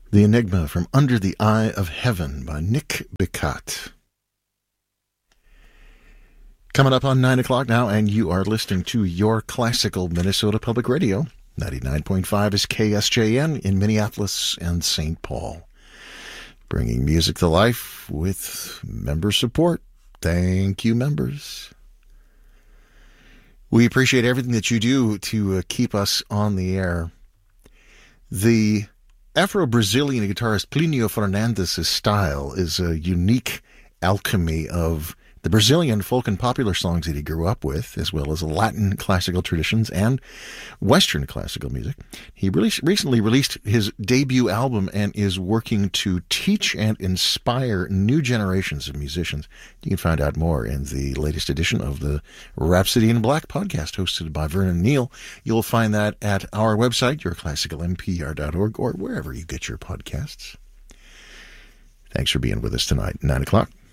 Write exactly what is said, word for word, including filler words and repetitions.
The Enigma from Under the Eye of Heaven by Nick Bicat. Coming up on nine o'clock now, and you are listening to your classical Minnesota Public Radio. ninety-nine point five is K S J N in Minneapolis and Saint Paul. Bringing music to life with member support. Thank you, members. We appreciate everything that you do to uh, keep us on the air. The Afro-Brazilian guitarist Plinio Fernandes' style is a unique alchemy of the Brazilian folk and popular songs that he grew up with, as well as Latin classical traditions and Western classical music. He really recently released his debut album and is working to teach and inspire new generations of musicians. You can find out more in the latest edition of the Rhapsody in Black podcast hosted by Vernon Neal. You'll find that at our website, your classical m p r dot org, or wherever you get your podcasts. Thanks for being with us tonight, nine o'clock.